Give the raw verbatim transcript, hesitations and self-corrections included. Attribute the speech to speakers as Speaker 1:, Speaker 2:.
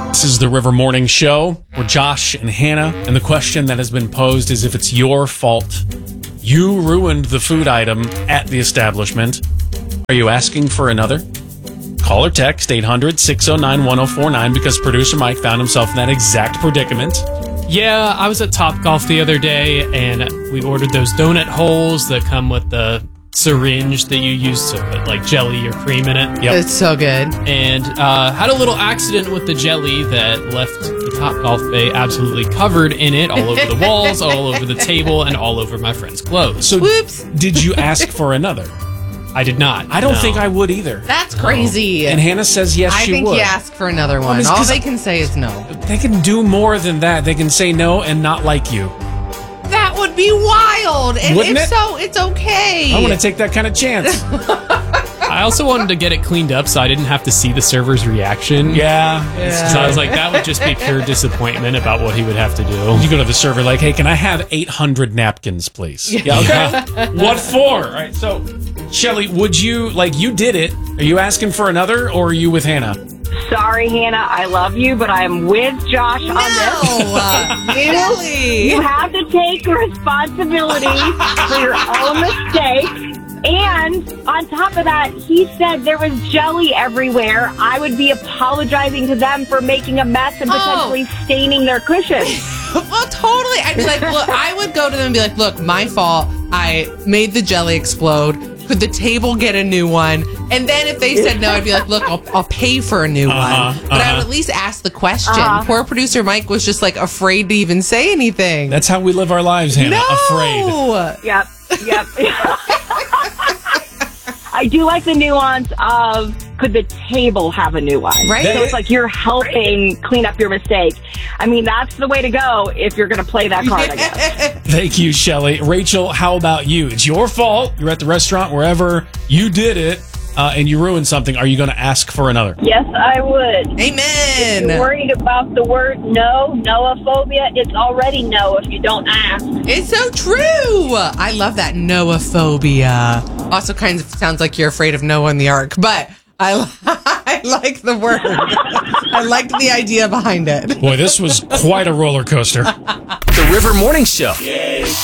Speaker 1: This is the River Morning Show. We're Josh and Hannah, and the question that has been posed is if it's your fault. You ruined the food item at the establishment. Are you asking for another? Call or text eight hundred, six oh nine, one oh four nine because producer Mike found himself in that exact predicament.
Speaker 2: Yeah, I was at Topgolf the other day, and we ordered those donut holes that come with the syringe that you use to put, like, jelly or cream in it.
Speaker 1: Yep.
Speaker 3: It's so good.
Speaker 2: And uh, had a little accident with the jelly that left the Topgolf bay absolutely covered in it, all over the walls, all over the table, and all over my friend's clothes.
Speaker 1: So,
Speaker 3: Whoops.
Speaker 1: did you ask for another?
Speaker 2: I did not.
Speaker 1: I don't
Speaker 2: no.
Speaker 1: think I would either.
Speaker 3: That's crazy.
Speaker 1: And Hannah says yes,
Speaker 3: I
Speaker 1: she
Speaker 3: think
Speaker 1: would.
Speaker 3: you ask for another one.
Speaker 1: it's
Speaker 3: All
Speaker 1: 'cause
Speaker 3: they can say is no.
Speaker 1: They can do more than that. They can say no and not like you.
Speaker 3: That would be wild. And
Speaker 1: Wouldn't
Speaker 3: if
Speaker 1: it?
Speaker 3: so, it's okay.
Speaker 1: I want to take that kind of chance.
Speaker 2: I also wanted to get it cleaned up so I didn't have to see the server's reaction.
Speaker 1: Yeah.
Speaker 3: Yeah.
Speaker 2: So I was like, that would just be pure disappointment about what he would have to do.
Speaker 1: You go to the server like, hey, can I have eight hundred napkins, please? Yeah, okay. What for? All right, so, Shelly, would you, like, you did it. Are you asking for another, or are you with Hannah?
Speaker 4: Sorry, Hannah, I love you, but I'm with Josh on
Speaker 3: No.
Speaker 4: this. You,
Speaker 3: Really?
Speaker 4: you have to take responsibility for your own mistakes. And on top of that, he said there was jelly everywhere. I would be apologizing to them for making a mess and
Speaker 3: Oh.
Speaker 4: potentially staining their cushions.
Speaker 3: Well, totally. I'd be like, look, I would go to them and be like, look, my fault. I made the jelly explode. Could the table get a new one? And then if they said no, I'd be like, look, I'll, I'll pay for a new
Speaker 1: Uh-huh,
Speaker 3: one. But I
Speaker 1: uh-huh.
Speaker 3: would at least ask the question.
Speaker 4: Uh-huh.
Speaker 3: Poor producer Mike was just like afraid to even say anything.
Speaker 1: That's how we live our lives, Hannah.
Speaker 3: no.
Speaker 1: Afraid.
Speaker 4: Yep, yep. I do like the nuance of could the table have a new one?
Speaker 3: Right.
Speaker 4: So it's like you're helping clean up your mistake. I mean, that's the way to go if you're going to play that card, I guess.
Speaker 1: Thank you, Shelly. Rachel, how about you? It's your fault. You're at the restaurant, wherever. You did it, uh, and you ruined something. Are you going to ask for another?
Speaker 5: Yes, I would. If
Speaker 3: Amen.
Speaker 5: you're worried about the word no, noophobia, it's already no if you don't ask.
Speaker 3: It's so true. I love that Noaphobia. Also kind of sounds like you're afraid of Noah and the Ark, but I, I like the word. I liked the idea behind it.
Speaker 1: Boy, this was quite a roller coaster.
Speaker 6: The River Morning Show.